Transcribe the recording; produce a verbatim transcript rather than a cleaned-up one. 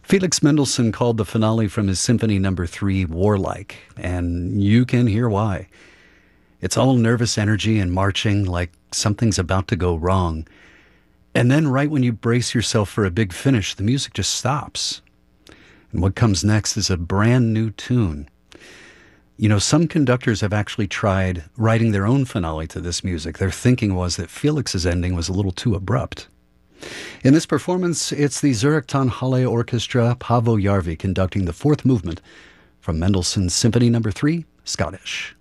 Felix Mendelssohn called the finale from his Symphony Number three warlike, and you can hear why. It's all nervous energy and marching like something's about to go wrong. And then right when you brace yourself for a big finish, the music just stops. And what comes next is a brand new tune. You know, some conductors have actually tried writing their own finale to this music. Their thinking was that Felix's ending was a little too abrupt. In this performance, it's the Zurich Tonhalle Orchestra, Paavo Järvi, conducting the fourth movement from Mendelssohn's Symphony Number three, Scottish.